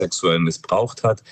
sexuell missbraucht hat.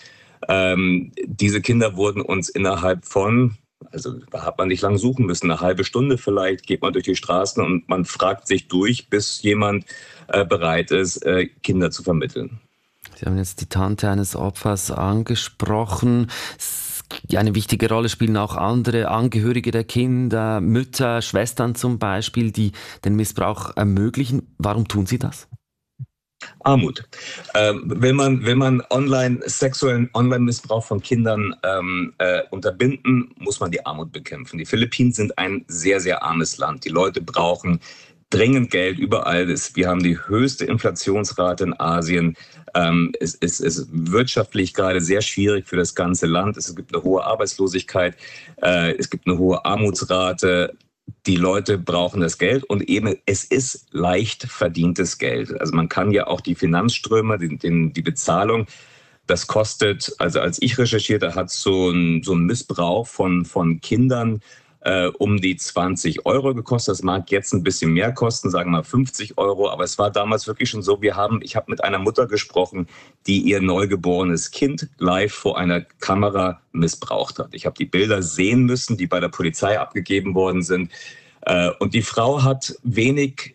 Diese Kinder wurden uns innerhalb von, also da hat man nicht lange suchen müssen, eine halbe Stunde vielleicht, geht man durch die Straßen und man fragt sich durch, bis jemand bereit ist, Kinder zu vermitteln. Sie haben jetzt die Tante eines Opfers angesprochen. Eine wichtige Rolle spielen auch andere Angehörige der Kinder, Mütter, Schwestern zum Beispiel, die den Missbrauch ermöglichen. Warum tun sie das? Armut. Will man sexuellen Online-Missbrauch von Kindern unterbinden, muss man die Armut bekämpfen. Die Philippinen sind ein sehr, sehr armes Land. Die Leute brauchen dringend Geld überall. Wir haben die höchste Inflationsrate in Asien. Es ist wirtschaftlich gerade sehr schwierig für das ganze Land. Es gibt eine hohe Arbeitslosigkeit. Es gibt eine hohe Armutsrate. Die Leute brauchen das Geld und eben es ist leicht verdientes Geld. Also man kann ja auch die Finanzströme, die Bezahlung, das kostet, also als ich recherchierte, hat so ein Missbrauch von Kindern um die 20 Euro gekostet. Das mag jetzt ein bisschen mehr kosten, sagen wir mal 50 Euro. Aber es war damals wirklich schon so, ich habe mit einer Mutter gesprochen, die ihr neugeborenes Kind live vor einer Kamera missbraucht hat. Ich habe die Bilder sehen müssen, die bei der Polizei abgegeben worden sind. Und die Frau hat wenig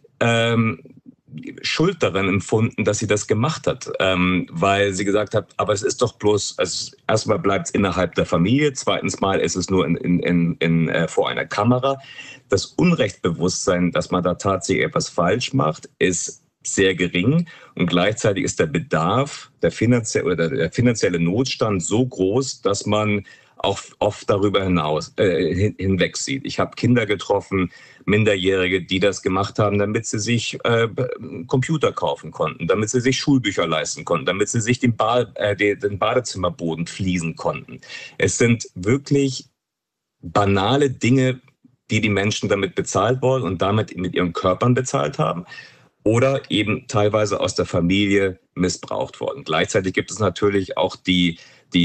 Schuld daran empfunden, dass sie das gemacht hat, weil sie gesagt hat, aber es ist doch bloß, also erstmal bleibt es innerhalb der Familie, zweitens mal ist es nur vor einer Kamera. Das Unrechtsbewusstsein, dass man da tatsächlich etwas falsch macht, ist sehr gering und gleichzeitig ist der Bedarf, der finanzielle Notstand so groß, dass man auch oft darüber hinweg sieht. Ich habe Kinder getroffen, Minderjährige, die das gemacht haben, damit sie sich Computer kaufen konnten, damit sie sich Schulbücher leisten konnten, damit sie sich den Badezimmerboden fließen konnten. Es sind wirklich banale Dinge, die Menschen damit bezahlt wollen und damit mit ihren Körpern bezahlt haben oder eben teilweise aus der Familie missbraucht worden. Gleichzeitig gibt es natürlich auch die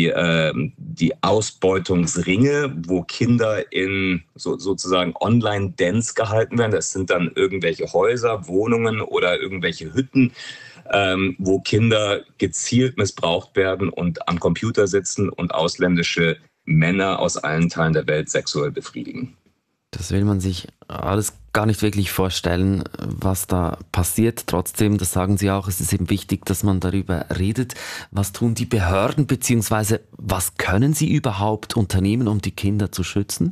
Ausbeutungsringe, wo Kinder in sozusagen Online-Dens gehalten werden. Das sind dann irgendwelche Häuser, Wohnungen oder irgendwelche Hütten, wo Kinder gezielt missbraucht werden und am Computer sitzen und ausländische Männer aus allen Teilen der Welt sexuell befriedigen. Das will man sich alles gar nicht wirklich vorstellen, was da passiert. Trotzdem, das sagen Sie auch, es ist eben wichtig, dass man darüber redet. Was tun die Behörden, beziehungsweise was können sie überhaupt unternehmen, um die Kinder zu schützen?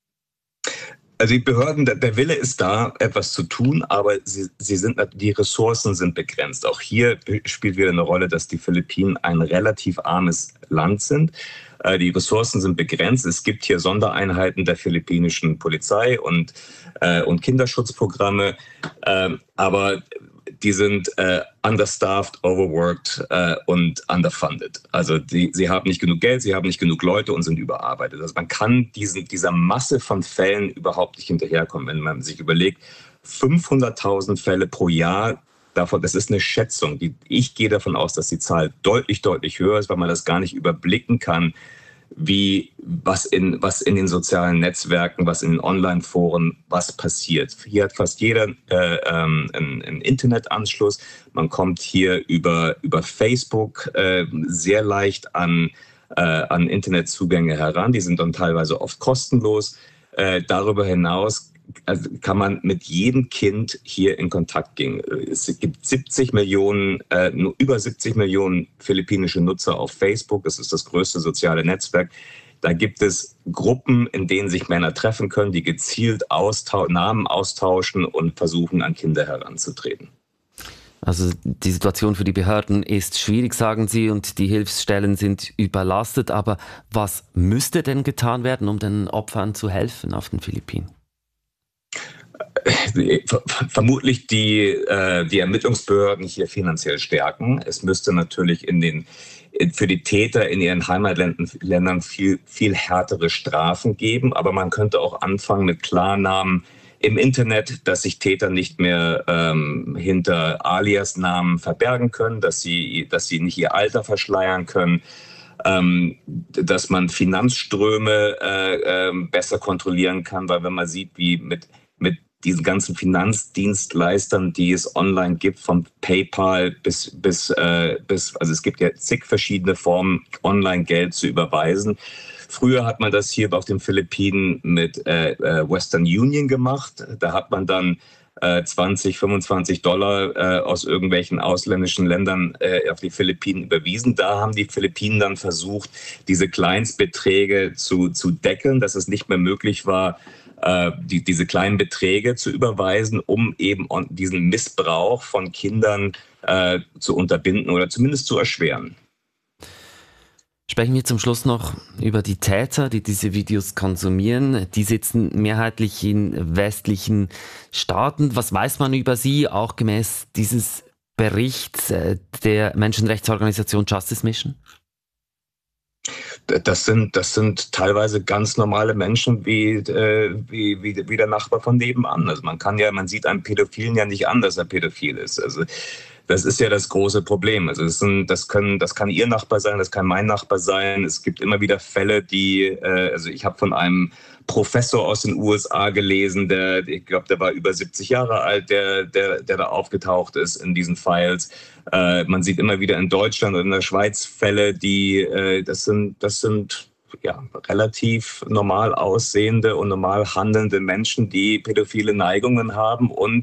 Also die Behörden, der Wille ist da, etwas zu tun, aber die Ressourcen sind begrenzt. Auch hier spielt wieder eine Rolle, dass die Philippinen ein relativ armes Land sind. Die Ressourcen sind begrenzt. Es gibt hier Sondereinheiten der philippinischen Polizei und Kinderschutzprogramme, aber die sind understaffed, overworked und underfunded. Also sie haben nicht genug Geld, sie haben nicht genug Leute und sind überarbeitet. Also man kann dieser Masse von Fällen überhaupt nicht hinterherkommen. Wenn man sich überlegt, 500.000 Fälle pro Jahr, das ist eine Schätzung. Ich gehe davon aus, dass die Zahl deutlich, deutlich höher ist, weil man das gar nicht überblicken kann, was in den sozialen Netzwerken, was in den Online-Foren, was passiert. Hier hat fast jeder einen Internetanschluss. Man kommt hier über Facebook sehr leicht an Internetzugänge heran. Die sind dann teilweise oft kostenlos. Darüber hinaus kann man mit jedem Kind hier in Kontakt gehen. Es gibt über 70 Millionen philippinische Nutzer auf Facebook. Das ist das größte soziale Netzwerk. Da gibt es Gruppen, in denen sich Männer treffen können, die gezielt Namen austauschen und versuchen, an Kinder heranzutreten. Also die Situation für die Behörden ist schwierig, sagen Sie, und die Hilfsstellen sind überlastet. Aber was müsste denn getan werden, um den Opfern zu helfen auf den Philippinen? Vermutlich die Ermittlungsbehörden hier finanziell stärken. Es müsste natürlich für die Täter in ihren Heimatländern viel, viel härtere Strafen geben. Aber man könnte auch anfangen mit Klarnamen im Internet, dass sich Täter nicht mehr hinter Alias-Namen verbergen können, dass sie nicht ihr Alter verschleiern können. Dass man Finanzströme besser kontrollieren kann, weil wenn man sieht, wie mit diesen ganzen Finanzdienstleistern, die es online gibt, von PayPal bis also es gibt ja zig verschiedene Formen, online Geld zu überweisen. Früher hat man das hier auf den Philippinen mit Western Union gemacht. Da hat man dann 20, 25 Dollar aus irgendwelchen ausländischen Ländern auf die Philippinen überwiesen. Da haben die Philippinen dann versucht, diese Kleinstbeträge zu deckeln, dass es nicht mehr möglich war, diese kleinen Beträge zu überweisen, um eben diesen Missbrauch von Kindern zu unterbinden oder zumindest zu erschweren. Sprechen wir zum Schluss noch über die Täter, die diese Videos konsumieren. Die sitzen mehrheitlich in westlichen Staaten. Was weiß man über sie, auch gemäß dieses Berichts der Menschenrechtsorganisation Justice Mission? Das sind teilweise ganz normale Menschen wie der Nachbar von nebenan. Also man sieht einem Pädophilen ja nicht an, dass er pädophil ist. Also das ist ja das große Problem. Also das kann Ihr Nachbar sein, das kann mein Nachbar sein. Es gibt immer wieder Fälle, also ich habe von einem Professor aus den USA gelesen, ich glaube, der war über 70 Jahre alt, der da aufgetaucht ist in diesen Files. Man sieht immer wieder in Deutschland und in der Schweiz Fälle, das sind ja, relativ normal aussehende und normal handelnde Menschen, die pädophile Neigungen haben und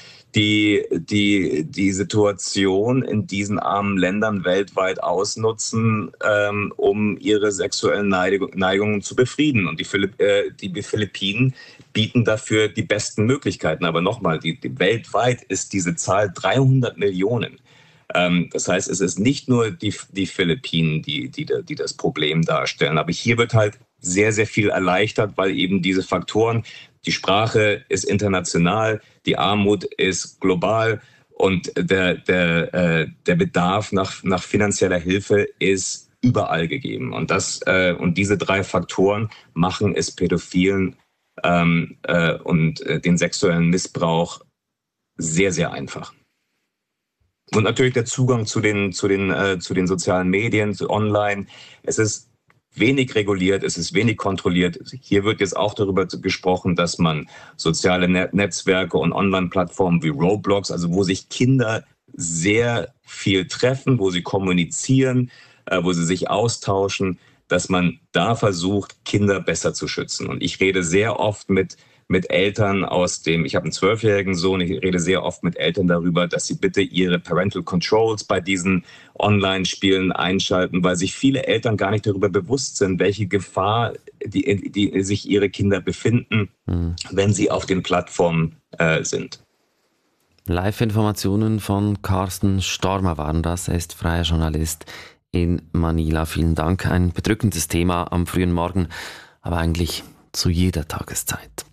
die Situation in diesen armen Ländern weltweit ausnutzen, um ihre sexuellen Neigungen zu befrieden. Und die Philippinen bieten dafür die besten Möglichkeiten. Aber nochmal, weltweit ist diese Zahl 300 Millionen. Das heißt, es ist nicht nur die Philippinen, die das Problem darstellen. Aber hier wird halt sehr, sehr viel erleichtert, weil eben diese Faktoren, die Sprache ist international, die Armut ist global und der Bedarf nach finanzieller Hilfe ist überall gegeben. Und diese drei Faktoren machen es Pädophilen und den sexuellen Missbrauch sehr, sehr einfach. Und natürlich der Zugang zu den sozialen Medien, zu online. Es ist wenig reguliert, es ist wenig kontrolliert. Hier wird jetzt auch darüber gesprochen, dass man soziale Netzwerke und Online-Plattformen wie Roblox, also wo sich Kinder sehr viel treffen, wo sie kommunizieren, wo sie sich austauschen, dass man da versucht, Kinder besser zu schützen. Und ich rede sehr oft mit Eltern ich habe einen 12-jährigen Sohn, ich rede sehr oft mit Eltern darüber, dass sie bitte ihre Parental Controls bei diesen Online-Spielen einschalten, weil sich viele Eltern gar nicht darüber bewusst sind, welche Gefahr die sich ihre Kinder befinden, wenn sie auf den Plattformen sind. Live-Informationen von Carsten Stormer waren das. Er ist freier Journalist in Manila. Vielen Dank. Ein bedrückendes Thema am frühen Morgen, aber eigentlich zu jeder Tageszeit.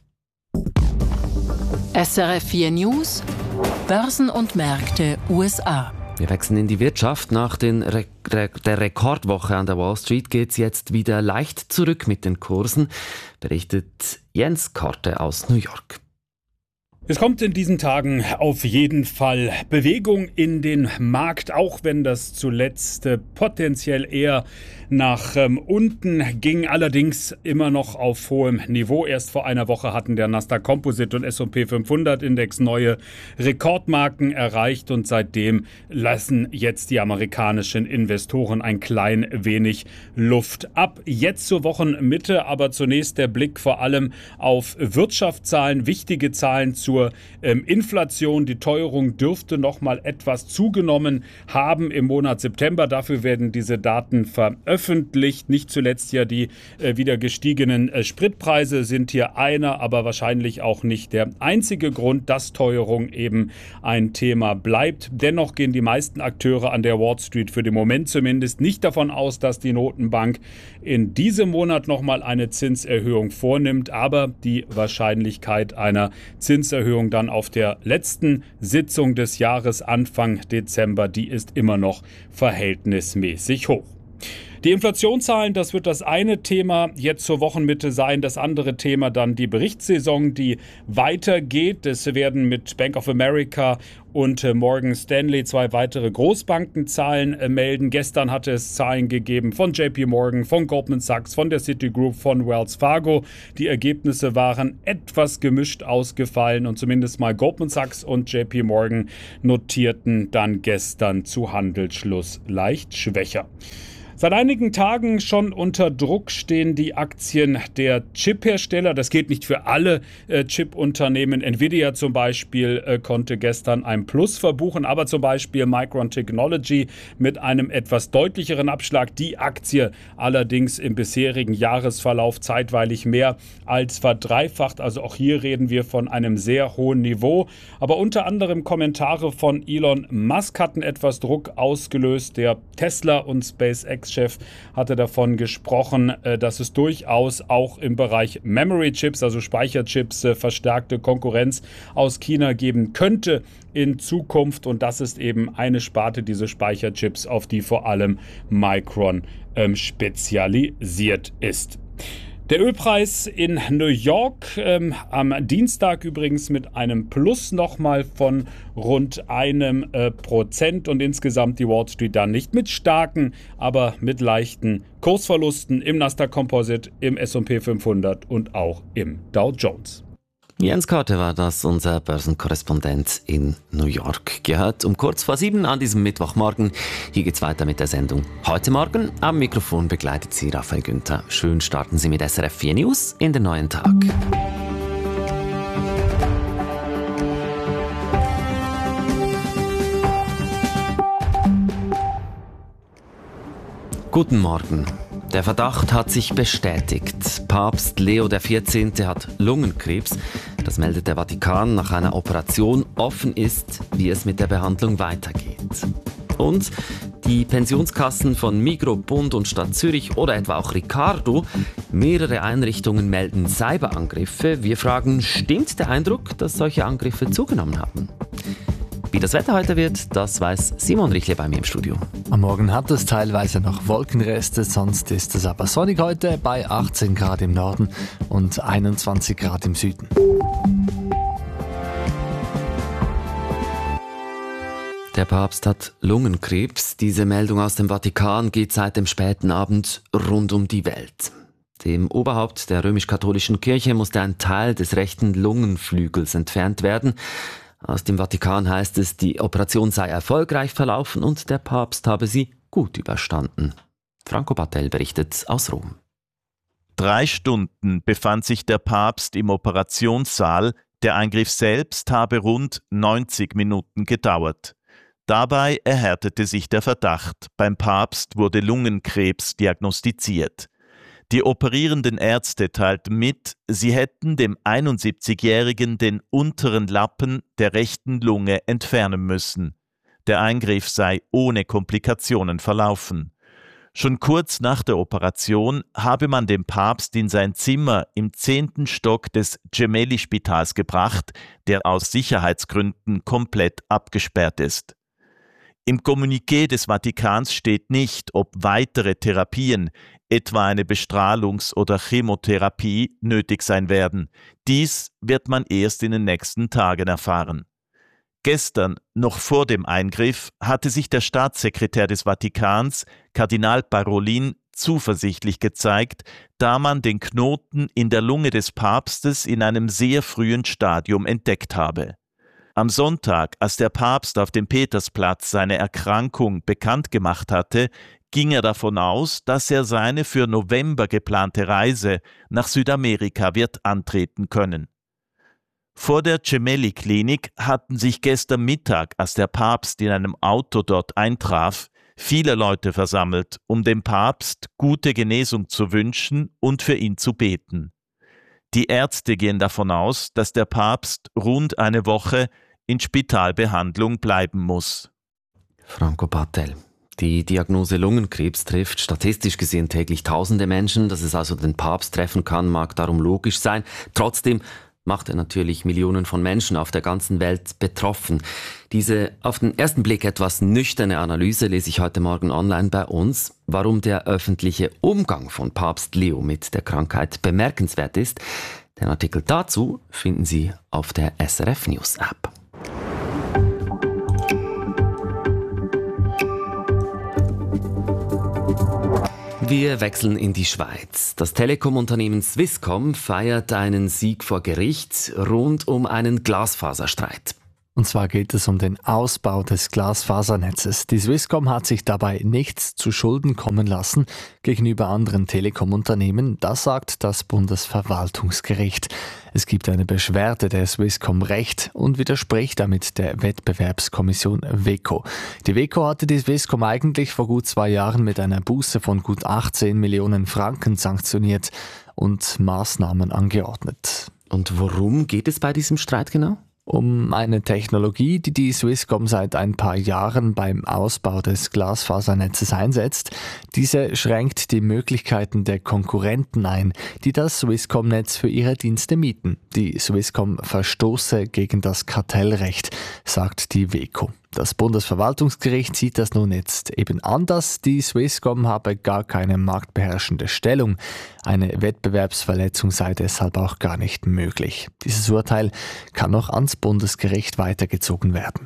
SRF 4 News, Börsen und Märkte USA. Wir wechseln in die Wirtschaft. Nach der Rekordwoche an der Wall Street geht es jetzt wieder leicht zurück mit den Kursen, berichtet Jens Korte aus New York. Es kommt in diesen Tagen auf jeden Fall Bewegung in den Markt, auch wenn das zuletzt potenziell eher nach unten ging, allerdings immer noch auf hohem Niveau. Erst vor einer Woche hatten der Nasdaq Composite und S&P 500 Index neue Rekordmarken erreicht und seitdem lassen jetzt die amerikanischen Investoren ein klein wenig Luft ab. Jetzt zur Wochenmitte, aber zunächst der Blick vor allem auf Wirtschaftszahlen, wichtige Zahlen zur Inflation. Die Teuerung dürfte noch mal etwas zugenommen haben im Monat September. Dafür werden diese Daten veröffentlicht. Nicht zuletzt ja die wieder gestiegenen Spritpreise sind hier einer, aber wahrscheinlich auch nicht der einzige Grund, dass Teuerung eben ein Thema bleibt. Dennoch gehen die meisten Akteure an der Wall Street für den Moment zumindest nicht davon aus, dass die Notenbank in diesem Monat noch mal eine Zinserhöhung vornimmt. Aber die Wahrscheinlichkeit einer Zinserhöhung dann auf der letzten Sitzung des Jahres Anfang Dezember, die ist immer noch verhältnismäßig hoch. Die Inflationszahlen, das wird das eine Thema jetzt zur Wochenmitte sein. Das andere Thema dann die Berichtssaison, die weitergeht. Es werden mit Bank of America und Morgan Stanley 2 weitere Großbankenzahlen melden. Gestern hatte es Zahlen gegeben von JP Morgan, von Goldman Sachs, von der Citigroup, von Wells Fargo. Die Ergebnisse waren etwas gemischt ausgefallen und zumindest mal Goldman Sachs und JP Morgan notierten dann gestern zu Handelsschluss leicht schwächer. Seit einigen Tagen schon unter Druck stehen die Aktien der Chip-Hersteller. Das gilt nicht für alle Chip-Unternehmen. Nvidia zum Beispiel konnte gestern ein Plus verbuchen, aber zum Beispiel Micron Technology mit einem etwas deutlicheren Abschlag. Die Aktie allerdings im bisherigen Jahresverlauf zeitweilig mehr als verdreifacht. Also auch hier reden wir von einem sehr hohen Niveau. Aber unter anderem Kommentare von Elon Musk hatten etwas Druck ausgelöst. Der Tesla und SpaceX Chef hatte davon gesprochen, dass es durchaus auch im Bereich Memory Chips, also Speicherchips, verstärkte Konkurrenz aus China geben könnte in Zukunft. Und das ist eben eine Sparte, diese Speicherchips, auf die vor allem Micron spezialisiert ist. Der Ölpreis in New York am Dienstag übrigens mit einem Plus nochmal von rund 1% und insgesamt die Wall Street dann nicht mit starken, aber mit leichten Kursverlusten im Nasdaq Composite, im S&P 500 und auch im Dow Jones. Jens Korte war das, unser Börsenkorrespondent in New York. Gehört um kurz vor 7 an diesem Mittwochmorgen. Hier geht's weiter mit der Sendung Heute Morgen. Am Mikrofon begleitet Sie Raphael Günther. Schön starten Sie mit SRF 4 News in den neuen Tag. Guten Morgen. Der Verdacht hat sich bestätigt. Papst Leo XIV. Hat Lungenkrebs. Das meldet der Vatikan nach einer Operation. Offen ist, wie es mit der Behandlung weitergeht. Und die Pensionskassen von Migros, Bund und Stadt Zürich oder etwa auch Ricardo, mehrere Einrichtungen melden Cyberangriffe. Wir fragen, stimmt der Eindruck, dass solche Angriffe zugenommen haben? Wie das Wetter heute wird, das weiß Simon Richle bei mir im Studio. Am Morgen hat es teilweise noch Wolkenreste, sonst ist es aber sonnig heute bei 18 Grad im Norden und 21 Grad im Süden. Der Papst hat Lungenkrebs. Diese Meldung aus dem Vatikan geht seit dem späten Abend rund um die Welt. Dem Oberhaupt der römisch-katholischen Kirche musste ein Teil des rechten Lungenflügels entfernt werden. Aus dem Vatikan heißt es, die Operation sei erfolgreich verlaufen und der Papst habe sie gut überstanden. Franco Battel berichtet aus Rom. 3 Stunden befand sich der Papst im Operationssaal. Der Eingriff selbst habe rund 90 Minuten gedauert. Dabei erhärtete sich der Verdacht. Beim Papst wurde Lungenkrebs diagnostiziert. Die operierenden Ärzte teilten mit, sie hätten dem 71-Jährigen den unteren Lappen der rechten Lunge entfernen müssen. Der Eingriff sei ohne Komplikationen verlaufen. Schon kurz nach der Operation habe man den Papst in sein Zimmer im 10. Stock des Gemelli-Spitals gebracht, der aus Sicherheitsgründen komplett abgesperrt ist. Im Kommuniqué des Vatikans steht nicht, ob weitere Therapien, etwa eine Bestrahlungs- oder Chemotherapie, nötig sein werden. Dies wird man erst in den nächsten Tagen erfahren. Gestern, noch vor dem Eingriff, hatte sich der Staatssekretär des Vatikans, Kardinal Parolin, zuversichtlich gezeigt, da man den Knoten in der Lunge des Papstes in einem sehr frühen Stadium entdeckt habe. Am Sonntag, als der Papst auf dem Petersplatz seine Erkrankung bekannt gemacht hatte, ging er davon aus, dass er seine für November geplante Reise nach Südamerika wird antreten können. Vor der Gemelli-Klinik hatten sich gestern Mittag, als der Papst in einem Auto dort eintraf, viele Leute versammelt, um dem Papst gute Genesung zu wünschen und für ihn zu beten. Die Ärzte gehen davon aus, dass der Papst rund eine Woche in Spitalbehandlung bleiben muss. Franco Battel. Die Diagnose Lungenkrebs trifft statistisch gesehen täglich tausende Menschen. Dass es also den Papst treffen kann, mag darum logisch sein. Trotzdem machte natürlich Millionen von Menschen auf der ganzen Welt betroffen. Diese auf den ersten Blick etwas nüchterne Analyse lese ich heute Morgen online bei uns. Warum der öffentliche Umgang von Papst Leo mit der Krankheit bemerkenswert ist, den Artikel dazu finden Sie auf der SRF News App. Wir wechseln in die Schweiz. Das Telekom-Unternehmen Swisscom feiert einen Sieg vor Gericht rund um einen Glasfaserstreit. Und zwar geht es um den Ausbau des Glasfasernetzes. Die Swisscom hat sich dabei nichts zu Schulden kommen lassen gegenüber anderen Telekom-Unternehmen. Das sagt das Bundesverwaltungsgericht. Es gibt eine Beschwerde der Swisscom Recht und widerspricht damit der Wettbewerbskommission WEKO. Die WEKO hatte die Swisscom eigentlich vor gut 2 Jahren mit einer Buße von gut 18 Millionen Franken sanktioniert und Maßnahmen angeordnet. Und worum geht es bei diesem Streit genau? Um eine Technologie, die die Swisscom seit ein paar Jahren beim Ausbau des Glasfasernetzes einsetzt. Diese schränkt die Möglichkeiten der Konkurrenten ein, die das Swisscom-Netz für ihre Dienste mieten. Die Swisscom verstoße gegen das Kartellrecht, sagt die WEKO. Das Bundesverwaltungsgericht sieht das nun jetzt eben anders. Die Swisscom habe gar keine marktbeherrschende Stellung. Eine Wettbewerbsverletzung sei deshalb auch gar nicht möglich. Dieses Urteil kann noch ans Bundesgericht weitergezogen werden.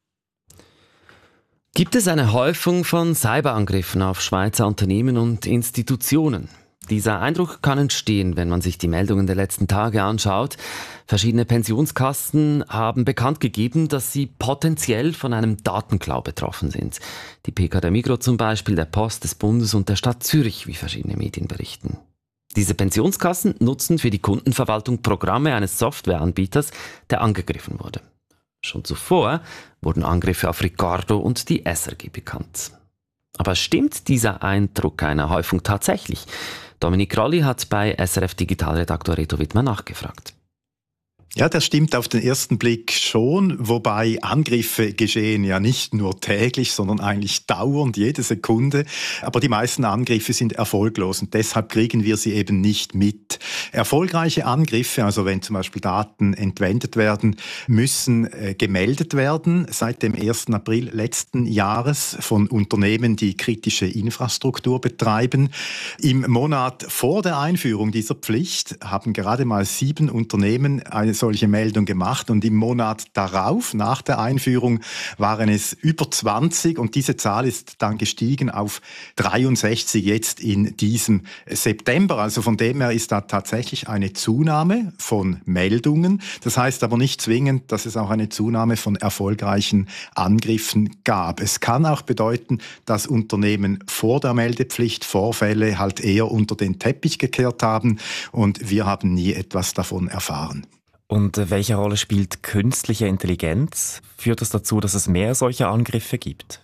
Gibt es eine Häufung von Cyberangriffen auf Schweizer Unternehmen und Institutionen? Dieser Eindruck kann entstehen, wenn man sich die Meldungen der letzten Tage anschaut. Verschiedene Pensionskassen haben bekannt gegeben, dass sie potenziell von einem Datenklau betroffen sind. Die PK der Migros zum Beispiel, der Post, des Bundes und der Stadt Zürich, wie verschiedene Medien berichten. Diese Pensionskassen nutzen für die Kundenverwaltung Programme eines Softwareanbieters, der angegriffen wurde. Schon zuvor wurden Angriffe auf Ricardo und die SRG bekannt. Aber stimmt dieser Eindruck einer Häufung tatsächlich? Dominik Rolli hat bei SRF Digitalredaktor Reto Wittmer nachgefragt. Ja, das stimmt auf den ersten Blick schon, wobei Angriffe geschehen ja nicht nur täglich, sondern eigentlich dauernd, jede Sekunde. Aber die meisten Angriffe sind erfolglos und deshalb kriegen wir sie eben nicht mit. Erfolgreiche Angriffe, also wenn zum Beispiel Daten entwendet werden, müssen gemeldet werden seit dem 1. April letzten Jahres von Unternehmen, die kritische Infrastruktur betreiben. Im Monat vor der Einführung dieser Pflicht haben gerade mal 7 Unternehmen eine solche Meldung gemacht und im Monat darauf, nach der Einführung, waren es über 20 und diese Zahl ist dann gestiegen auf 63 jetzt in diesem September. Also von dem her ist da tatsächlich eine Zunahme von Meldungen. Das heißt aber nicht zwingend, dass es auch eine Zunahme von erfolgreichen Angriffen gab. Es kann auch bedeuten, dass Unternehmen vor der Meldepflicht Vorfälle halt eher unter den Teppich gekehrt haben und wir haben nie etwas davon erfahren. Und welche Rolle spielt künstliche Intelligenz? Führt das dazu, dass es mehr solcher Angriffe gibt?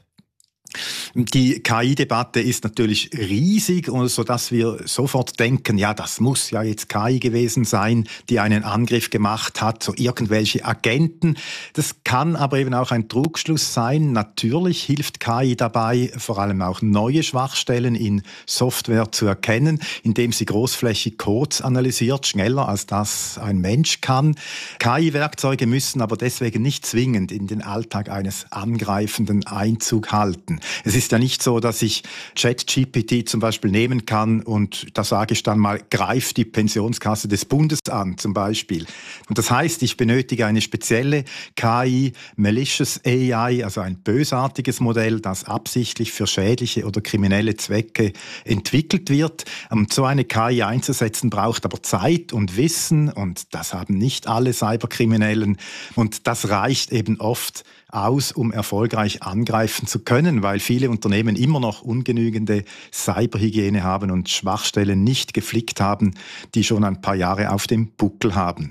Die KI-Debatte ist natürlich riesig, sodass wir sofort denken, ja, das muss ja jetzt KI gewesen sein, die einen Angriff gemacht hat, so irgendwelche Agenten. Das kann aber eben auch ein Trugschluss sein. Natürlich hilft KI dabei, vor allem auch neue Schwachstellen in Software zu erkennen, indem sie großflächig Codes analysiert, schneller als das ein Mensch kann. KI-Werkzeuge müssen aber deswegen nicht zwingend in den Alltag eines Angreifenden Einzug halten. Es ist ja nicht so, dass ich ChatGPT zum Beispiel nehmen kann und da sage ich dann mal, greif die Pensionskasse des Bundes an zum Beispiel. Und das heißt, ich benötige eine spezielle KI, Malicious AI, also ein bösartiges Modell, das absichtlich für schädliche oder kriminelle Zwecke entwickelt wird. So eine KI einzusetzen braucht aber Zeit und Wissen und das haben nicht alle Cyberkriminellen und das reicht eben oft aus, um erfolgreich angreifen zu können, weil viele Unternehmen immer noch ungenügende Cyberhygiene haben und Schwachstellen nicht geflickt haben, die schon ein paar Jahre auf dem Buckel haben.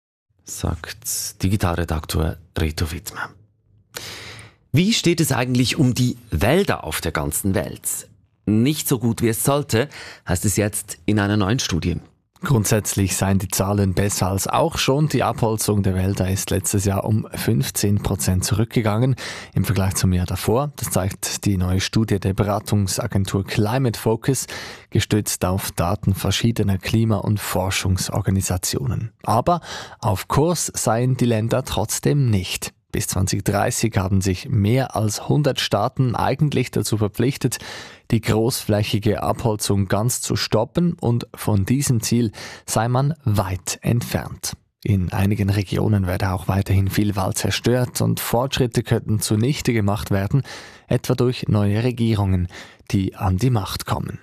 Sagt Digitalredaktor Reto Wittmer. Wie steht es eigentlich um die Wälder auf der ganzen Welt? Nicht so gut wie es sollte, heißt es jetzt in einer neuen Studie. Grundsätzlich seien die Zahlen besser als auch schon. Die Abholzung der Wälder ist letztes Jahr um 15% zurückgegangen im Vergleich zum Jahr davor. Das zeigt die neue Studie der Beratungsagentur Climate Focus, gestützt auf Daten verschiedener Klima- und Forschungsorganisationen. Aber auf Kurs seien die Länder trotzdem nicht. Bis 2030 haben sich mehr als 100 Staaten eigentlich dazu verpflichtet, die großflächige Abholzung ganz zu stoppen, und von diesem Ziel sei man weit entfernt. In einigen Regionen werde auch weiterhin viel Wald zerstört und Fortschritte könnten zunichte gemacht werden, etwa durch neue Regierungen, die an die Macht kommen.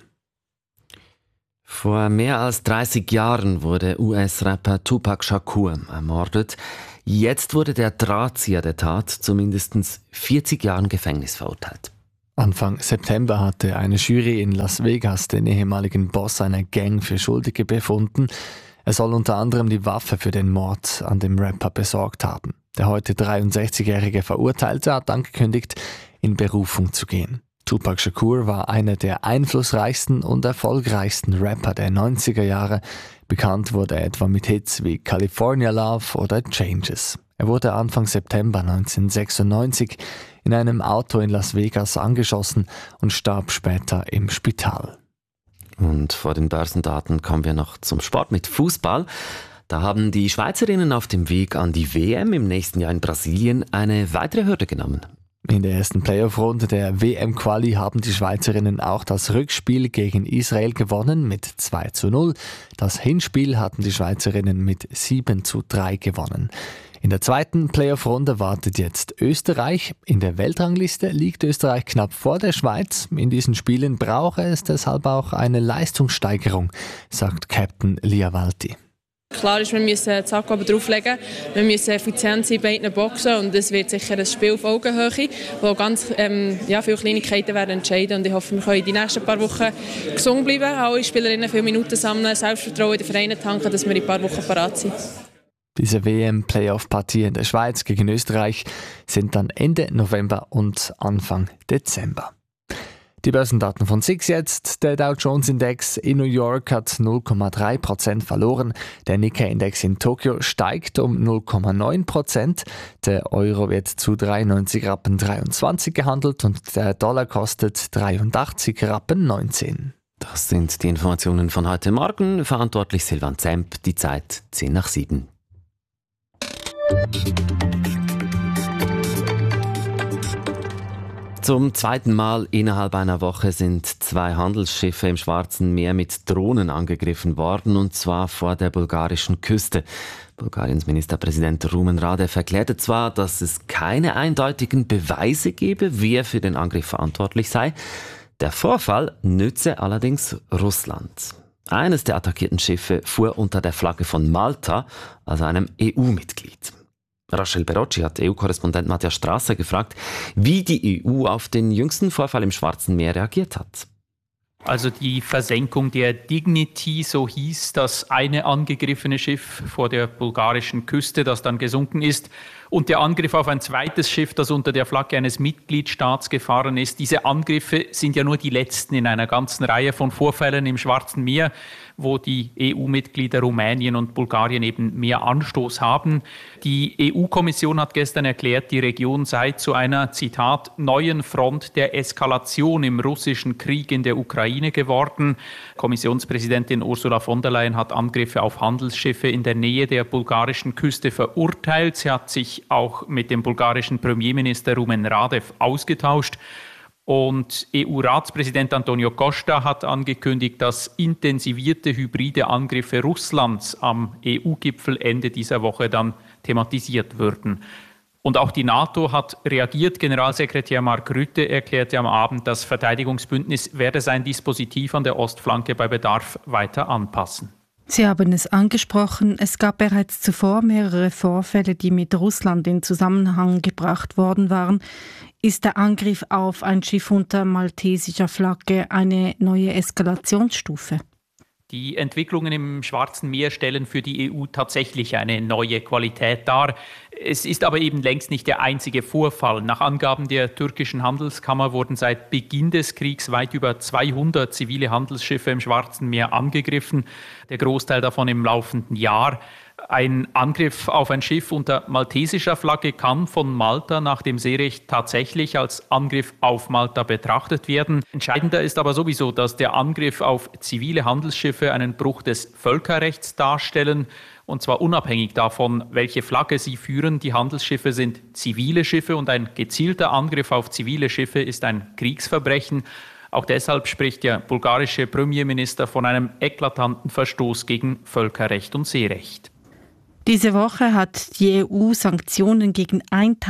Vor mehr als 30 Jahren wurde US-Rapper Tupac Shakur ermordet. Jetzt wurde der Drahtzieher der Tat zu mindestens 40 Jahren Gefängnis verurteilt. Anfang September hatte eine Jury in Las Vegas den ehemaligen Boss einer Gang für Schuldige befunden. Er soll unter anderem die Waffe für den Mord an dem Rapper besorgt haben. Der heute 63-jährige Verurteilte hat angekündigt, in Berufung zu gehen. Tupac Shakur war einer der einflussreichsten und erfolgreichsten Rapper der 90er Jahre. Bekannt wurde er etwa mit Hits wie California Love oder Changes. Er wurde Anfang September 1996 in einem Auto in Las Vegas angeschossen und starb später im Spital. Und vor den Börsendaten kommen wir noch zum Sport mit Fußball. Da haben die Schweizerinnen auf dem Weg an die WM im nächsten Jahr in Brasilien eine weitere Hürde genommen. In der ersten Playoff-Runde der WM-Quali haben die Schweizerinnen auch das Rückspiel gegen Israel gewonnen mit 2:0. Das Hinspiel hatten die Schweizerinnen mit 7:3 gewonnen. In der zweiten Playoff-Runde wartet jetzt Österreich. In der Weltrangliste liegt Österreich knapp vor der Schweiz. In diesen Spielen brauche es deshalb auch eine Leistungssteigerung, sagt Captain Liavalti. Klar ist, wir müssen das Sack oben drauflegen. Wir müssen effizient sein bei beiden Boxen und es wird sicher ein Spiel auf Augenhöhe, wo ganz viele Kleinigkeiten werden entscheiden. Und ich hoffe, wir können die nächsten paar Wochen gesund bleiben, alle Spielerinnen viele Minuten sammeln, Selbstvertrauen in den Vereinen tanken, dass wir in ein paar Wochen parat sind. Diese WM-Playoff-Partie in der Schweiz gegen Österreich sind dann Ende November und Anfang Dezember. Die Börsendaten von SIX jetzt. Der Dow Jones Index in New York hat 0,3% verloren. Der Nikkei-Index in Tokio steigt um 0,9%. Der Euro wird zu 93,23 Rappen gehandelt und der Dollar kostet 83,19 Rappen. Das sind die Informationen von heute Morgen. Verantwortlich Silvan Zemp, die Zeit 6:10. Zum zweiten Mal innerhalb einer Woche sind 2 Handelsschiffe im Schwarzen Meer mit Drohnen angegriffen worden, und zwar vor der bulgarischen Küste. Bulgariens Ministerpräsident Rumen Radev erklärte zwar, dass es keine eindeutigen Beweise gebe, wer für den Angriff verantwortlich sei. Der Vorfall nütze allerdings Russland. Eines der attackierten Schiffe fuhr unter der Flagge von Malta, also einem EU-Mitglied. Rachel Berocci hat EU-Korrespondent Matthias Strasser gefragt, wie die EU auf den jüngsten Vorfall im Schwarzen Meer reagiert hat. Also die Versenkung der Dignity, so hieß das eine angegriffene Schiff vor der bulgarischen Küste, das dann gesunken ist, und der Angriff auf ein zweites Schiff, das unter der Flagge eines Mitgliedstaats gefahren ist. Diese Angriffe sind ja nur die letzten in einer ganzen Reihe von Vorfällen im Schwarzen Meer, wo die EU-Mitglieder Rumänien und Bulgarien eben mehr Anstoß haben. Die EU-Kommission hat gestern erklärt, die Region sei zu einer, Zitat, neuen Front der Eskalation im russischen Krieg in der Ukraine geworden. Kommissionspräsidentin Ursula von der Leyen hat Angriffe auf Handelsschiffe in der Nähe der bulgarischen Küste verurteilt. Sie hat sich auch mit dem bulgarischen Premierminister Rumen Radev ausgetauscht. Und EU-Ratspräsident Antonio Costa hat angekündigt, dass intensivierte hybride Angriffe Russlands am EU-Gipfel Ende dieser Woche dann thematisiert würden. Und auch die NATO hat reagiert. Generalsekretär Mark Rutte erklärte am Abend, das Verteidigungsbündnis werde sein Dispositiv an der Ostflanke bei Bedarf weiter anpassen. Sie haben es angesprochen, es gab bereits zuvor mehrere Vorfälle, die mit Russland in Zusammenhang gebracht worden waren. Ist der Angriff auf ein Schiff unter maltesischer Flagge eine neue Eskalationsstufe? Die Entwicklungen im Schwarzen Meer stellen für die EU tatsächlich eine neue Qualität dar. Es ist aber eben längst nicht der einzige Vorfall. Nach Angaben der türkischen Handelskammer wurden seit Beginn des Kriegs weit über 200 zivile Handelsschiffe im Schwarzen Meer angegriffen, der Großteil davon im laufenden Jahr. Ein Angriff auf ein Schiff unter maltesischer Flagge kann von Malta nach dem Seerecht tatsächlich als Angriff auf Malta betrachtet werden. Entscheidender ist aber sowieso, dass der Angriff auf zivile Handelsschiffe einen Bruch des Völkerrechts darstellen, und zwar unabhängig davon, welche Flagge sie führen. Die Handelsschiffe sind zivile Schiffe und ein gezielter Angriff auf zivile Schiffe ist ein Kriegsverbrechen. Auch deshalb spricht der bulgarische Premierminister von einem eklatanten Verstoß gegen Völkerrecht und Seerecht. Diese Woche hat die EU Sanktionen gegen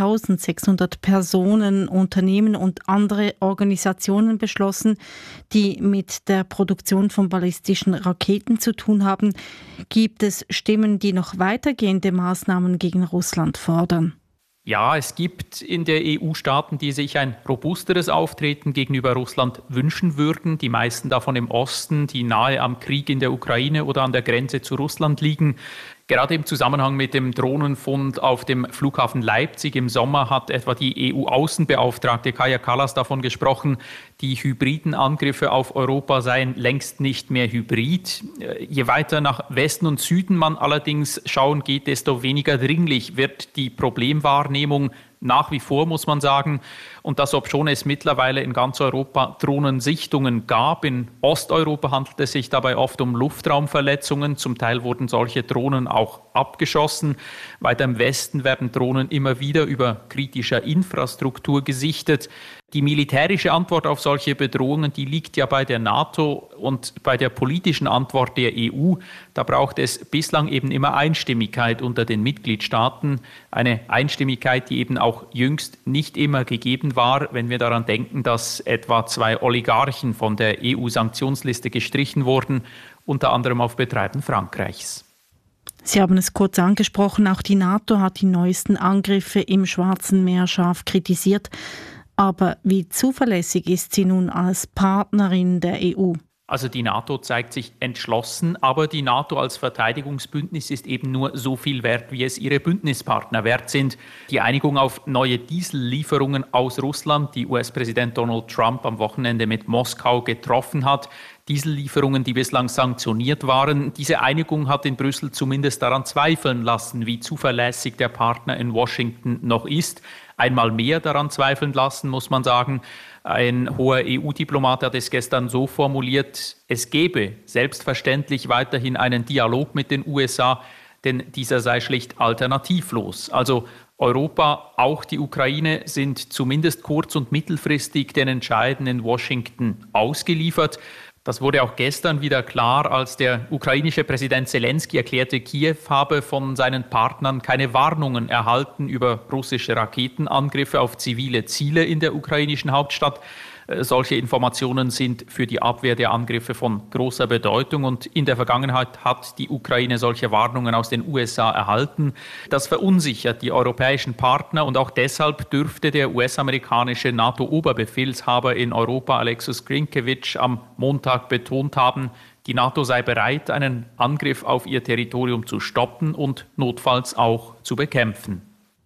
1600 Personen, Unternehmen und andere Organisationen beschlossen, die mit der Produktion von ballistischen Raketen zu tun haben. Gibt es Stimmen, die noch weitergehende Maßnahmen gegen Russland fordern? Ja, es gibt in der EU Staaten, die sich ein robusteres Auftreten gegenüber Russland wünschen würden. Die meisten davon im Osten, die nahe am Krieg in der Ukraine oder an der Grenze zu Russland liegen. Gerade im Zusammenhang mit dem Drohnenfund auf dem Flughafen Leipzig im Sommer hat etwa die EU-Außenbeauftragte Kaja Kallas davon gesprochen, die hybriden Angriffe auf Europa seien längst nicht mehr hybrid. Je weiter nach Westen und Süden man allerdings schauen geht, desto weniger dringlich wird die Problemwahrnehmung nach wie vor, muss man sagen. Und das, obschon es mittlerweile in ganz Europa Drohnensichtungen gab. In Osteuropa handelt es sich dabei oft um Luftraumverletzungen. Zum Teil wurden solche Drohnen auch abgeschossen. Weiter im Westen werden Drohnen immer wieder über kritischer Infrastruktur gesichtet. Die militärische Antwort auf solche Bedrohungen, die liegt ja bei der NATO und bei der politischen Antwort der EU. Da braucht es bislang eben immer Einstimmigkeit unter den Mitgliedstaaten. Eine Einstimmigkeit, die eben auch jüngst nicht immer gegeben war, wenn wir daran denken, dass etwa 2 Oligarchen von der EU-Sanktionsliste gestrichen wurden, unter anderem auf Betreiben Frankreichs. Sie haben es kurz angesprochen, auch die NATO hat die neuesten Angriffe im Schwarzen Meer scharf kritisiert. Aber wie zuverlässig ist sie nun als Partnerin der EU? Also die NATO zeigt sich entschlossen, aber die NATO als Verteidigungsbündnis ist eben nur so viel wert, wie es ihre Bündnispartner wert sind. Die Einigung auf neue Diesellieferungen aus Russland, die US-Präsident Donald Trump am Wochenende mit Moskau getroffen hat, Diesellieferungen, die bislang sanktioniert waren. Diese Einigung hat in Brüssel zumindest daran zweifeln lassen, wie zuverlässig der Partner in Washington noch ist. Einmal mehr daran zweifeln lassen, muss man sagen. Ein hoher EU-Diplomat hat es gestern so formuliert, es gebe selbstverständlich weiterhin einen Dialog mit den USA, denn dieser sei schlicht alternativlos. Also Europa, auch die Ukraine, sind zumindest kurz- und mittelfristig den Entscheiden in Washington ausgeliefert. Das wurde auch gestern wieder klar, als der ukrainische Präsident Zelensky erklärte, Kiew habe von seinen Partnern keine Warnungen erhalten über russische Raketenangriffe auf zivile Ziele in der ukrainischen Hauptstadt. Solche Informationen sind für die Abwehr der Angriffe von großer Bedeutung und in der Vergangenheit hat die Ukraine solche Warnungen aus den USA erhalten. Das verunsichert die europäischen Partner und auch deshalb dürfte der US-amerikanische NATO-Oberbefehlshaber in Europa, Alexis Grinkewitsch, am Montag betont haben, die NATO sei bereit, einen Angriff auf ihr Territorium zu stoppen und notfalls auch zu bekämpfen.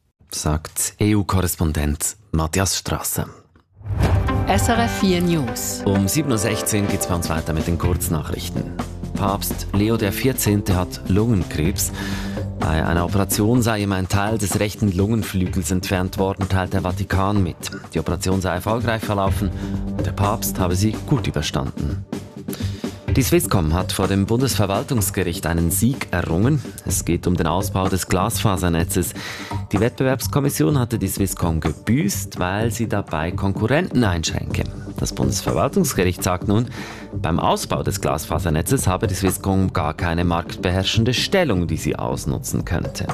Sagt EU-Korrespondent Matthias Strasser. SRF 4 News. Um 7.16 Uhr geht es bei uns weiter mit den Kurznachrichten. Papst Leo XIV. Hat Lungenkrebs. Bei einer Operation sei ihm ein Teil des rechten Lungenflügels entfernt worden, teilt der Vatikan mit. Die Operation sei erfolgreich verlaufen und der Papst habe sie gut überstanden. Die Swisscom hat vor dem Bundesverwaltungsgericht einen Sieg errungen. Es geht um den Ausbau des Glasfasernetzes. Die Wettbewerbskommission hatte die Swisscom gebüßt, weil sie dabei Konkurrenten einschränke. Das Bundesverwaltungsgericht sagt nun, beim Ausbau des Glasfasernetzes habe die Swisscom gar keine marktbeherrschende Stellung, die sie ausnutzen könnte.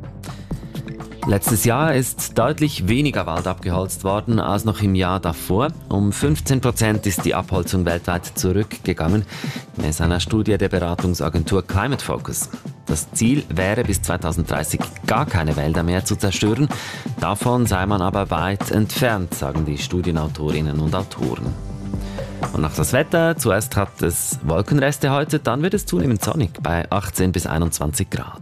Letztes Jahr ist deutlich weniger Wald abgeholzt worden als noch im Jahr davor. Um 15% ist die Abholzung weltweit zurückgegangen, gemäß einer Studie der Beratungsagentur Climate Focus. Das Ziel wäre, bis 2030 gar keine Wälder mehr zu zerstören. Davon sei man aber weit entfernt, sagen die Studienautorinnen und Autoren. Und nach das Wetter, zuerst hat es Wolkenreste heute, dann wird es zunehmend sonnig bei 18 bis 21 Grad.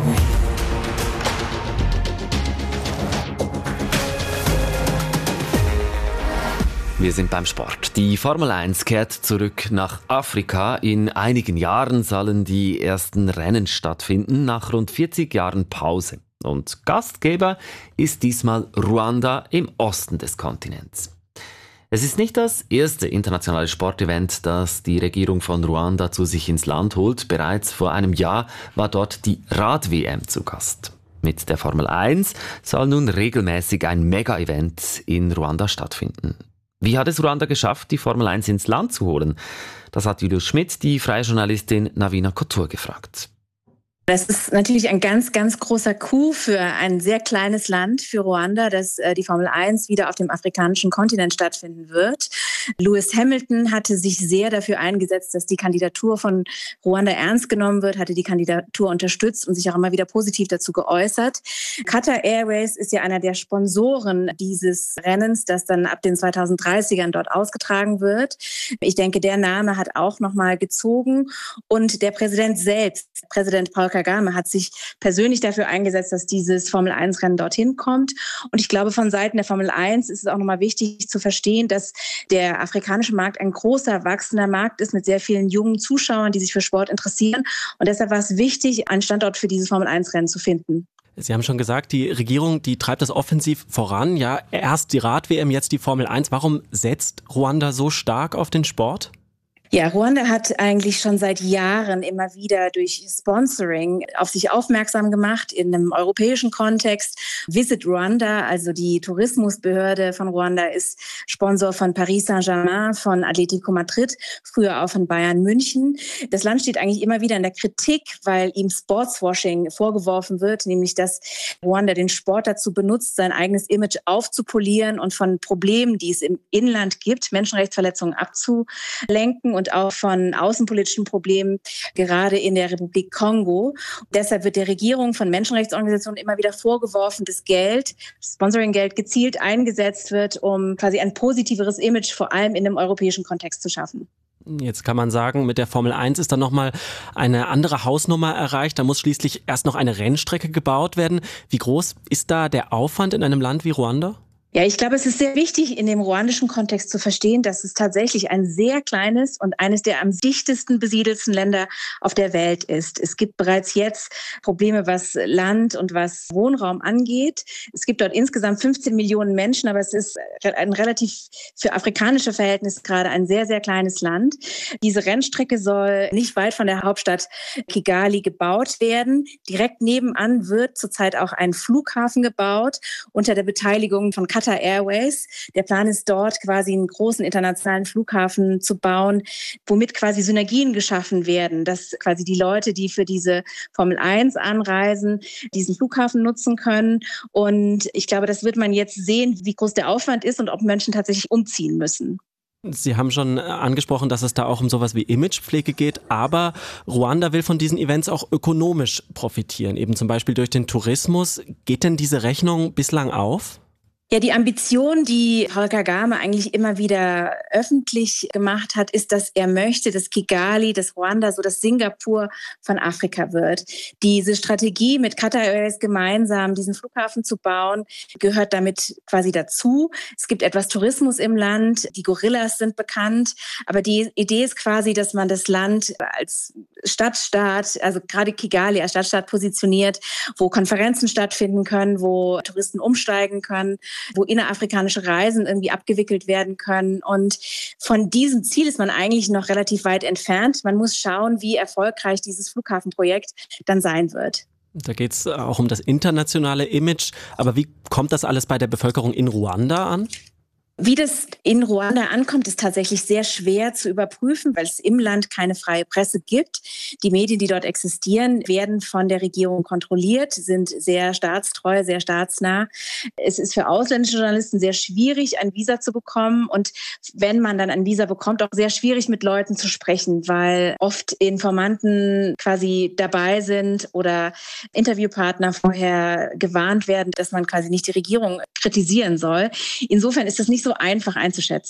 Wir sind beim Sport. Die Formel 1 kehrt zurück nach Afrika. In einigen Jahren sollen die ersten Rennen stattfinden, nach rund 40 Jahren Pause. Und Gastgeber ist diesmal Ruanda im Osten des Kontinents. Es ist nicht das erste internationale Sportevent, das die Regierung von Ruanda zu sich ins Land holt. Bereits vor einem Jahr war dort die Rad-WM zu Gast. Mit der Formel 1 soll nun regelmäßig ein Mega-Event in Ruanda stattfinden. Wie hat es Ruanda geschafft, die Formel 1 ins Land zu holen? Das hat Julius Schmidt, die freie Journalistin Navina Couture, gefragt. Das ist natürlich ein ganz, ganz großer Coup für ein sehr kleines Land, für Ruanda, dass die Formel 1 wieder auf dem afrikanischen Kontinent stattfinden wird. Lewis Hamilton hatte sich sehr dafür eingesetzt, dass die Kandidatur von Ruanda ernst genommen wird, hatte die Kandidatur unterstützt und sich auch immer wieder positiv dazu geäußert. Qatar Airways ist ja einer der Sponsoren dieses Rennens, das dann ab den 2030ern dort ausgetragen wird. Ich denke, der Name hat auch nochmal gezogen. Und der Präsident selbst, Präsident Paul Kagame, hat sich persönlich dafür eingesetzt, dass dieses Formel-1-Rennen dorthin kommt. Und ich glaube, von Seiten der Formel 1 ist es auch nochmal wichtig zu verstehen, dass der afrikanische Markt ein großer, wachsender Markt ist mit sehr vielen jungen Zuschauern, die sich für Sport interessieren. Und deshalb war es wichtig, einen Standort für dieses Formel-1-Rennen zu finden. Sie haben schon gesagt, die Regierung, die treibt das offensiv voran. Ja, erst die Rad-WM, jetzt die Formel 1. Warum setzt Ruanda so stark auf den Sport? Ja, Ruanda hat eigentlich schon seit Jahren immer wieder durch Sponsoring auf sich aufmerksam gemacht in einem europäischen Kontext. Visit Rwanda, also die Tourismusbehörde von Ruanda, ist Sponsor von Paris Saint-Germain, von Atletico Madrid, früher auch von Bayern München. Das Land steht eigentlich immer wieder in der Kritik, weil ihm Sportswashing vorgeworfen wird, nämlich dass Ruanda den Sport dazu benutzt, sein eigenes Image aufzupolieren und von Problemen, die es im Inland gibt, Menschenrechtsverletzungen abzulenken und auch von außenpolitischen Problemen, gerade in der Republik Kongo. Deshalb wird der Regierung von Menschenrechtsorganisationen immer wieder vorgeworfen, dass Sponsoring-Geld gezielt eingesetzt wird, um quasi ein positiveres Image vor allem in einem europäischen Kontext zu schaffen. Jetzt kann man sagen, mit der Formel 1 ist dann nochmal eine andere Hausnummer erreicht. Da muss schließlich erst noch eine Rennstrecke gebaut werden. Wie groß ist da der Aufwand in einem Land wie Ruanda? Ja, ich glaube, es ist sehr wichtig, in dem ruandischen Kontext zu verstehen, dass es tatsächlich ein sehr kleines und eines der am dichtesten besiedelten Länder auf der Welt ist. Es gibt bereits jetzt Probleme, was Land und was Wohnraum angeht. Es gibt dort insgesamt 15 Millionen Menschen, aber es ist ein relativ für afrikanische Verhältnisse gerade ein sehr, sehr kleines Land. Diese Rennstrecke soll nicht weit von der Hauptstadt Kigali gebaut werden. Direkt nebenan wird zurzeit auch ein Flughafen gebaut unter der Beteiligung von Qatar Airways. Der Plan ist dort quasi einen großen internationalen Flughafen zu bauen, womit quasi Synergien geschaffen werden, dass quasi die Leute, die für diese Formel 1 anreisen, diesen Flughafen nutzen können. Und ich glaube, das wird man jetzt sehen, wie groß der Aufwand ist und ob Menschen tatsächlich umziehen müssen. Sie haben schon angesprochen, dass es da auch um sowas wie Imagepflege geht, aber Ruanda will von diesen Events auch ökonomisch profitieren, eben zum Beispiel durch den Tourismus. Geht denn diese Rechnung bislang auf? Ja, die Ambition, die Paul Kagame eigentlich immer wieder öffentlich gemacht hat, ist, dass er möchte, dass Kigali, dass Ruanda so das Singapur von Afrika wird. Diese Strategie mit Qatar Airways gemeinsam diesen Flughafen zu bauen, gehört damit quasi dazu. Es gibt etwas Tourismus im Land, die Gorillas sind bekannt, aber die Idee ist quasi, dass man das Land als Stadtstaat, also gerade Kigali als Stadtstaat positioniert, wo Konferenzen stattfinden können, wo Touristen umsteigen können, wo innerafrikanische Reisen irgendwie abgewickelt werden können. Und von diesem Ziel ist man eigentlich noch relativ weit entfernt. Man muss schauen, wie erfolgreich dieses Flughafenprojekt dann sein wird. Da geht es auch um das internationale Image. Aber wie kommt das alles bei der Bevölkerung in Ruanda an? Wie das in Ruanda ankommt, ist tatsächlich sehr schwer zu überprüfen, weil es im Land keine freie Presse gibt. Die Medien, die dort existieren, werden von der Regierung kontrolliert, sind sehr staatstreu, sehr staatsnah. Es ist für ausländische Journalisten sehr schwierig, ein Visa zu bekommen. Und wenn man dann ein Visa bekommt, auch sehr schwierig mit Leuten zu sprechen, weil oft Informanten quasi dabei sind oder Interviewpartner vorher gewarnt werden, dass man quasi nicht die Regierung kritisieren soll. Insofern ist das nicht so einfach einzuschätzen.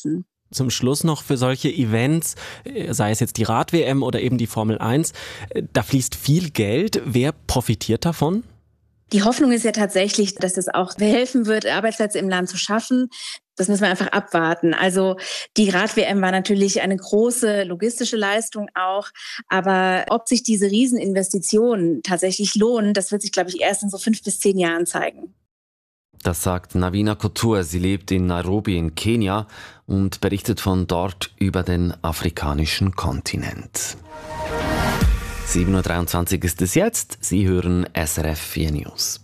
Zum Schluss noch für solche Events, sei es jetzt die Rad-WM oder eben die Formel 1, da fließt viel Geld. Wer profitiert davon? Die Hoffnung ist ja tatsächlich, dass es auch helfen wird, Arbeitsplätze im Land zu schaffen. Das müssen wir einfach abwarten. Also die Rad-WM war natürlich eine große logistische Leistung auch. Aber ob sich diese Rieseninvestitionen tatsächlich lohnen, das wird sich, glaube ich, erst in so 5 bis 10 Jahren zeigen. Das sagt Navina Couture. Sie lebt in Nairobi in Kenia und berichtet von dort über den afrikanischen Kontinent. 7.23 Uhr ist es jetzt. Sie hören SRF 4 News.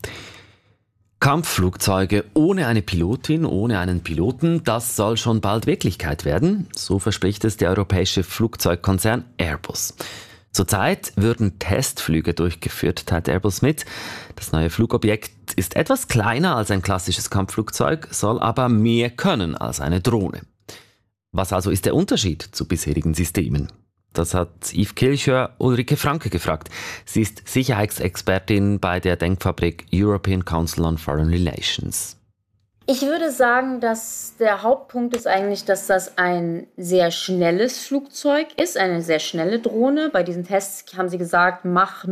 Kampfflugzeuge ohne eine Pilotin, ohne einen Piloten, das soll schon bald Wirklichkeit werden. So verspricht es der europäische Flugzeugkonzern Airbus. Zurzeit würden Testflüge durchgeführt, teilt Airbus mit. Das neue Flugobjekt ist etwas kleiner als ein klassisches Kampfflugzeug, soll aber mehr können als eine Drohne. Was also ist der Unterschied zu bisherigen Systemen? Das hat Yves Kilchör Ulrike Franke gefragt. Sie ist Sicherheitsexpertin bei der Denkfabrik European Council on Foreign Relations. Ich würde sagen, dass der Hauptpunkt ist eigentlich, dass das ein sehr schnelles Flugzeug ist, eine sehr schnelle Drohne. Bei diesen Tests haben sie gesagt, Mach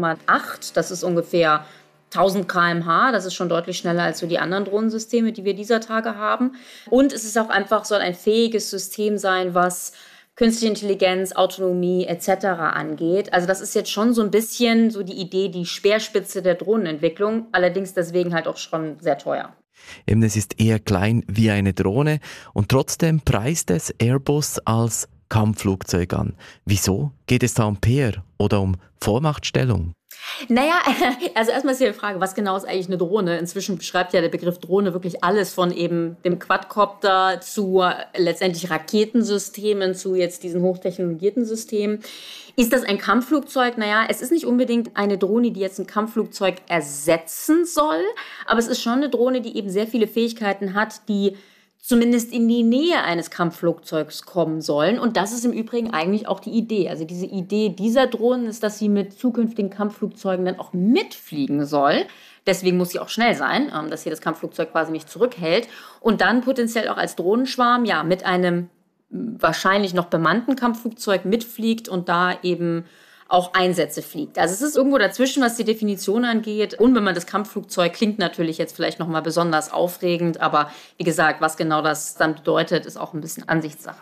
0,8, das ist ungefähr 1000 km/h, das ist schon deutlich schneller als so die anderen Drohnensysteme, die wir dieser Tage haben. Und es ist auch einfach, soll ein fähiges System sein, was künstliche Intelligenz, Autonomie etc. angeht. Also das ist jetzt schon so ein bisschen so die Idee, die Speerspitze der Drohnenentwicklung, allerdings deswegen halt auch schon sehr teuer. Eben, es ist eher klein wie eine Drohne und trotzdem preist es Airbus als Kampfflugzeug an. Wieso? Geht es da um PR oder um Vormachtstellung? Naja, also erstmal ist hier die Frage, was genau ist eigentlich eine Drohne? Inzwischen beschreibt ja der Begriff Drohne wirklich alles von eben dem Quadcopter zu letztendlich Raketensystemen, zu jetzt diesen hochtechnologisierten Systemen. Ist das ein Kampfflugzeug? Naja, es ist nicht unbedingt eine Drohne, die jetzt ein Kampfflugzeug ersetzen soll, aber es ist schon eine Drohne, die eben sehr viele Fähigkeiten hat, die zumindest in die Nähe eines Kampfflugzeugs kommen sollen. Und das ist im Übrigen eigentlich auch die Idee. Also diese Idee dieser Drohnen ist, dass sie mit zukünftigen Kampfflugzeugen dann auch mitfliegen soll. Deswegen muss sie auch schnell sein, dass hier das Kampfflugzeug quasi nicht zurückhält. Und dann potenziell auch als Drohnenschwarm, ja, mit einem wahrscheinlich noch bemannten Kampfflugzeug mitfliegt und da eben auch Einsätze fliegt. Also es ist irgendwo dazwischen, was die Definition angeht. Unbemanntes Kampfflugzeug klingt natürlich jetzt vielleicht nochmal besonders aufregend, aber wie gesagt, was genau das dann bedeutet, ist auch ein bisschen Ansichtssache.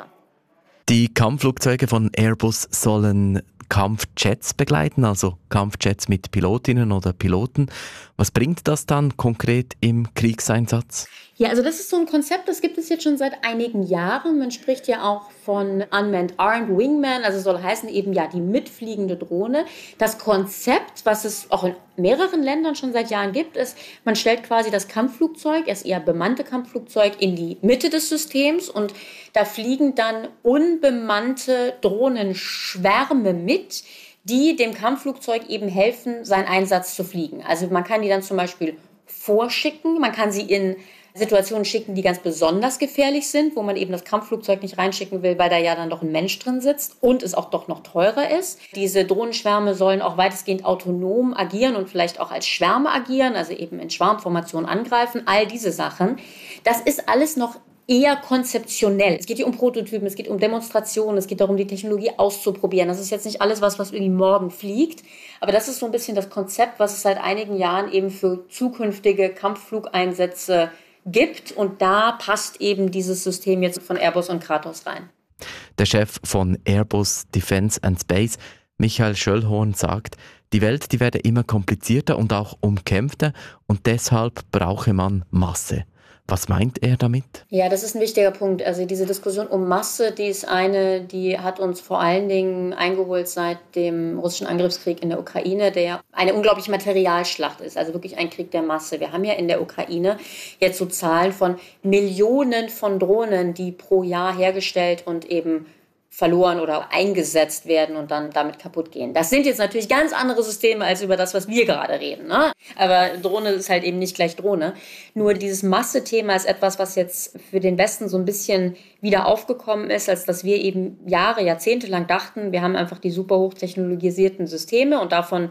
Die Kampfflugzeuge von Airbus sollen Kampfjets begleiten, also Kampfjets mit Pilotinnen oder Piloten. Was bringt das dann konkret im Kriegseinsatz? Ja, also das ist so ein Konzept, das gibt es jetzt schon seit einigen Jahren. Man spricht ja auch von Unmanned Armed Wingman, also soll heißen eben ja die mitfliegende Drohne. Das Konzept, was es auch in mehreren Ländern schon seit Jahren gibt, ist, man stellt quasi das Kampfflugzeug, das eher bemannte Kampfflugzeug, in die Mitte des Systems und da fliegen dann unbemannte Drohnenschwärme mit, die dem Kampfflugzeug eben helfen, seinen Einsatz zu fliegen. Also man kann die dann zum Beispiel vorschicken, man kann sie in Situationen schicken, die ganz besonders gefährlich sind, wo man eben das Kampfflugzeug nicht reinschicken will, weil da ja dann doch ein Mensch drin sitzt und es auch doch noch teurer ist. Diese Drohnenschwärme sollen auch weitestgehend autonom agieren und vielleicht auch als Schwärme agieren, also eben in Schwarmformation angreifen. All diese Sachen, das ist alles noch eher konzeptionell. Es geht hier um Prototypen, es geht um Demonstrationen, es geht darum, die Technologie auszuprobieren. Das ist jetzt nicht alles, was irgendwie morgen fliegt, aber das ist so ein bisschen das Konzept, was es seit einigen Jahren eben für zukünftige Kampfflugeinsätze gibt und da passt eben dieses System jetzt von Airbus und Kratos rein. Der Chef von Airbus Defence and Space, Michael Schöllhorn, sagt, die Welt, die werde immer komplizierter und auch umkämpfter und deshalb brauche man Masse. Was meint er damit? Ja, das ist ein wichtiger Punkt. Also diese Diskussion um Masse, die ist eine, die hat uns vor allen Dingen eingeholt seit dem russischen Angriffskrieg in der Ukraine, der ja eine unglaubliche Materialschlacht ist, also wirklich ein Krieg der Masse. Wir haben ja in der Ukraine jetzt so Zahlen von Millionen von Drohnen, die pro Jahr hergestellt und eben verloren oder eingesetzt werden und dann damit kaputt gehen. Das sind jetzt natürlich ganz andere Systeme als über das, was wir gerade reden, ne? Aber Drohne ist halt eben nicht gleich Drohne. Nur dieses Masse-Thema ist etwas, was jetzt für den Westen so ein bisschen wieder aufgekommen ist, als dass wir eben Jahrzehnte lang dachten, wir haben einfach die super hochtechnologisierten Systeme und davon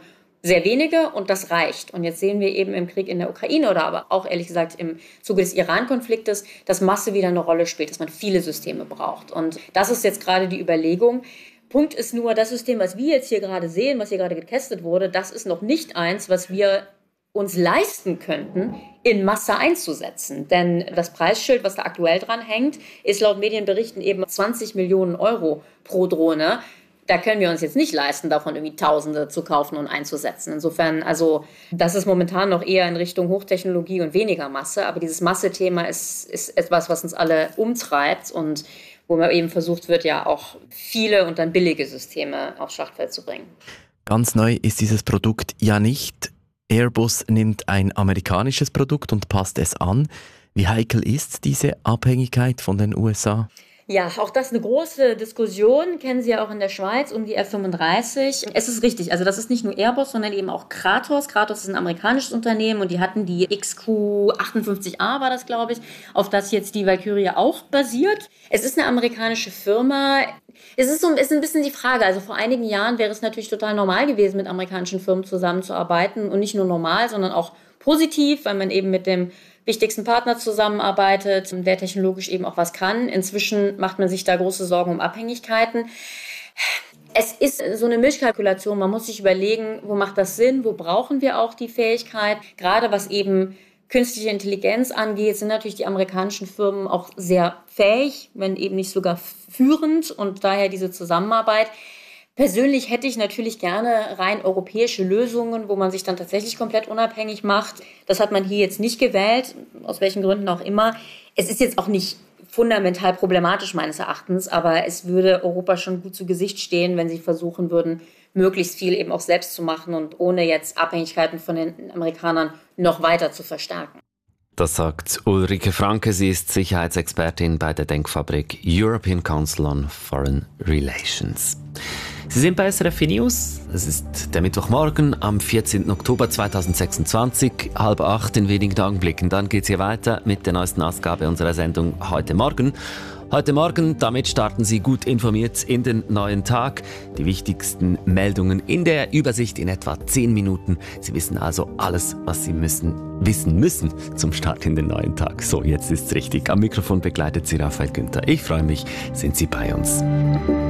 sehr wenige und das reicht. Und jetzt sehen wir eben im Krieg in der Ukraine oder aber auch ehrlich gesagt im Zuge des Iran-Konfliktes, dass Masse wieder eine Rolle spielt, dass man viele Systeme braucht. Und das ist jetzt gerade die Überlegung. Punkt ist nur, das System, was wir jetzt hier gerade sehen, was hier gerade getestet wurde, das ist noch nicht eins, was wir uns leisten könnten, in Masse einzusetzen. Denn das Preisschild, was da aktuell dran hängt, ist laut Medienberichten eben 20 Millionen Euro pro Drohne. Da können wir uns jetzt nicht leisten, davon irgendwie Tausende zu kaufen und einzusetzen. Insofern, also das ist momentan noch eher in Richtung Hochtechnologie und weniger Masse. Aber dieses Masse-Thema ist etwas, was uns alle umtreibt und wo man eben versucht wird, ja auch viele und dann billige Systeme aufs Schlachtfeld zu bringen. Ganz neu ist dieses Produkt ja nicht. Airbus nimmt ein amerikanisches Produkt und passt es an. Wie heikel ist diese Abhängigkeit von den USA? Ja, auch das ist eine große Diskussion, kennen Sie ja auch in der Schweiz, um die F-35. Es ist richtig, also das ist nicht nur Airbus, sondern eben auch Kratos. Kratos ist ein amerikanisches Unternehmen und die hatten die XQ-58A, war das, glaube ich, auf das jetzt die Valkyrie auch basiert. Es ist eine amerikanische Firma. Es ist ein bisschen die Frage, also vor einigen Jahren wäre es natürlich total normal gewesen, mit amerikanischen Firmen zusammenzuarbeiten und nicht nur normal, sondern auch positiv, weil man eben mit dem wichtigsten Partner zusammenarbeitet, der technologisch eben auch was kann. Inzwischen macht man sich da große Sorgen um Abhängigkeiten. Es ist so eine Mischkalkulation. Man muss sich überlegen, wo macht das Sinn, wo brauchen wir auch die Fähigkeit. Gerade was eben künstliche Intelligenz angeht, sind natürlich die amerikanischen Firmen auch sehr fähig, wenn eben nicht sogar führend und daher diese Zusammenarbeit. Persönlich hätte ich natürlich gerne rein europäische Lösungen, wo man sich dann tatsächlich komplett unabhängig macht. Das hat man hier jetzt nicht gewählt, aus welchen Gründen auch immer. Es ist jetzt auch nicht fundamental problematisch meines Erachtens, aber es würde Europa schon gut zu Gesicht stehen, wenn sie versuchen würden, möglichst viel eben auch selbst zu machen und ohne jetzt Abhängigkeiten von den Amerikanern noch weiter zu verstärken. Das sagt Ulrike Franke, sie ist Sicherheitsexpertin bei der Denkfabrik European Council on Foreign Relations. Sie sind bei SRF News. Es ist der Mittwochmorgen am 14. Oktober 2026, 7:30 in wenigen Augenblicken. Dann geht es hier weiter mit der neuesten Ausgabe unserer Sendung Heute Morgen. Heute Morgen, damit starten Sie gut informiert in den neuen Tag. Die wichtigsten Meldungen in der Übersicht in etwa 10 Minuten. Sie wissen also alles, was Sie wissen müssen zum Start in den neuen Tag. So, jetzt ist's richtig. Am Mikrofon begleitet Sie Raphael Günther. Ich freue mich, sind Sie bei uns.